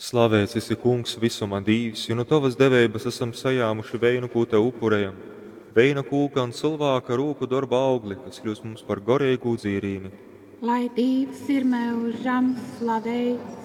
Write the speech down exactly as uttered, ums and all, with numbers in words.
Slavēts esi, Kungs, visuma dīvs, jo no tavas devības esam sajāmuši veinu, ko tev upurējam. Veina kūka un cilvēka rūku darba augli, kas kļūst mums par gorīgu dzīvību. Lai Dievs ir mūžam, slavēts